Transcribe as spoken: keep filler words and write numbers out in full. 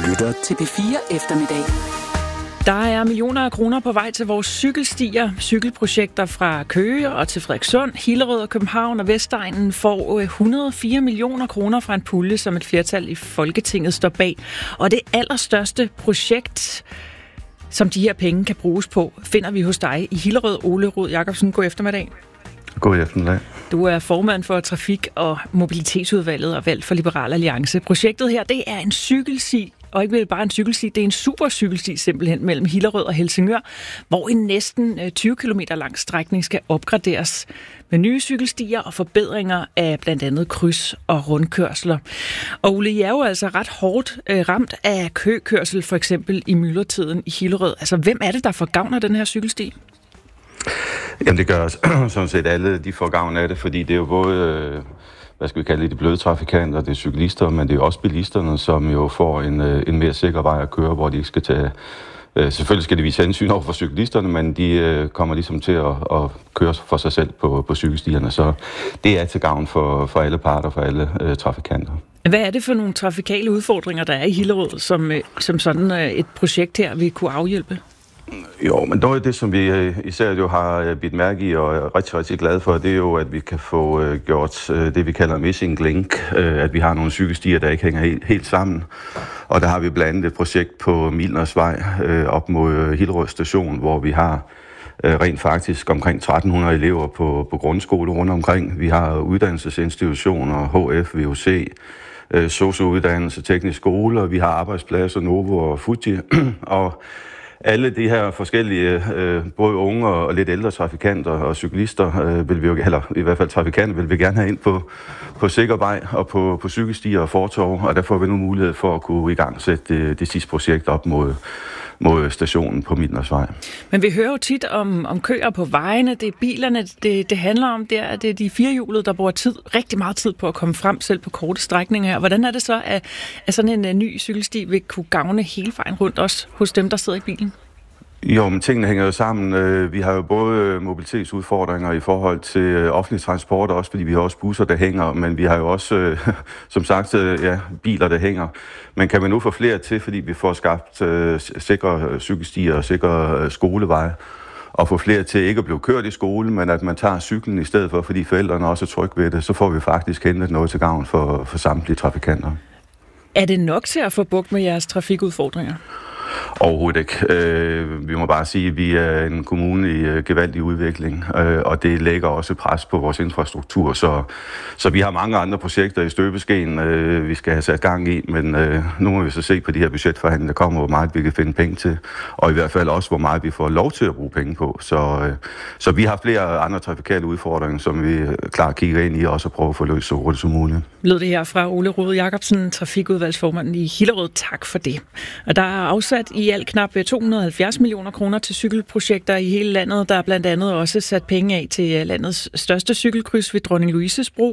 lytter til P fire Eftermiddag. Der er millioner af kroner på vej til vores cykelstier. Cykelprojekter fra Køge og til Frederikssund, Hillerød og København og Vestegnen får et hundrede og fire millioner kroner fra en pulje, som et flertal i Folketinget står bag. Og det allerstørste projekt, som de her penge kan bruges på, finder vi hos dig i Hillerød. Ole Rud Jakobsen, god eftermiddag. God eftermiddag. Du er formand for Trafik- og Mobilitetsudvalget og valgt for Liberal Alliance. Projektet her, det er en cykelsti, og ikke bare en cykelsti, det er en supercykelsti simpelthen mellem Hillerød og Helsingør, hvor en næsten tyve kilometer lang strækning skal opgraderes med nye cykelstier og forbedringer af blandt andet kryds og rundkørsler. Og Ole, I er jo altså ret hårdt ramt af køkørsel, for eksempel i myldretiden i Hillerød. Altså, hvem er det, der får gavn af den her cykelsti? Jamen det gør sådan set alle, de får gavn af det, fordi det er jo både, hvad skal vi kalde det, de bløde trafikanter, det er cyklister, men det er også bilisterne, som jo får en, en mere sikker vej at køre, hvor de ikke skal tage, selvfølgelig skal de vise hensyn over for cyklisterne, men de kommer ligesom til at, at køre for sig selv på, på cykelstierne, så det er til gavn for, for alle parter, for alle uh, trafikanter. Hvad er det for nogle trafikale udfordringer, der er i Hillerød, som, som sådan et projekt her vil kunne afhjælpe? Jo, men noget af det, som vi især jo har bidt mærke i og er rigtig, rigtig glade for, det er jo, at vi kan få gjort det, vi kalder missing link, at vi har nogle cykelstier, der ikke hænger helt, helt sammen. Og der har vi blandt andet et projekt på Milnersvej op mod Hillerød station, hvor vi har rent faktisk omkring tretten hundrede elever på, på grundskole rundt omkring. Vi har uddannelsesinstitutioner, H F, V U C, sosu-uddannelse, teknisk skole, og vi har arbejdspladser, Novo og Fuji, og alle de her forskellige, øh, både unge og lidt ældre trafikanter og cyklister, øh, vil vi jo, eller i hvert fald trafikanter, vil vi gerne have ind på, på sikker vej og på, på cykelstier og fortov, og der får vi nu mulighed for at kunne i gang sætte det, det sidste projekt op mod, mod stationen på Milnersvej. Men vi hører jo tit om, om køer på vejene, det er bilerne, det, det handler om, det er, det er de firehjulede, der bruger tid, rigtig meget tid på at komme frem selv på korte strækninger her. Hvordan er det så, at, at sådan en, en ny cykelsti vil kunne gavne hele vejen rundt også hos dem, der sidder i bilen? Jo, men tingene hænger jo sammen. Vi har jo både mobilitetsudfordringer i forhold til offentlig transport, også fordi vi har også busser, der hænger, men vi har jo også, som sagt, ja, biler, der hænger. Men kan man nu få flere til, fordi vi får skabt sikre cykelstier og sikre skoleveje, og få flere til ikke at blive kørt i skole, men at man tager cyklen i stedet for, fordi forældrene også er trygge ved det, så får vi faktisk hentet noget til gavn for, for samtlige trafikanter. Er det nok til at få bugt med jeres trafikudfordringer? Overhovedet ikke. Øh, vi må bare sige, at vi er en kommune i øh, gevaldig udvikling, øh, og det lægger også pres på vores infrastruktur, så, så vi har mange andre projekter i støbeskeen, øh, vi skal have sat gang i, men øh, nu må vi så se på de her budgetforhandlinger, der kommer, hvor meget vi kan finde penge til, og i hvert fald også, hvor meget vi får lov til at bruge penge på. Så, øh, så vi har flere andre trafikale udfordringer, som vi klart kigger ind i, og også prøver at få løst så hurtigt som muligt. Lød det her fra Ole Rud Jakobsen, trafikudvalgsformand i Hillerød. Tak for det. Og der er afsat i alt knap to hundrede og halvfjerds millioner kroner til cykelprojekter i hele landet. Der er blandt andet også sat penge af til landets største cykelkryds ved Dronning Louises Bro,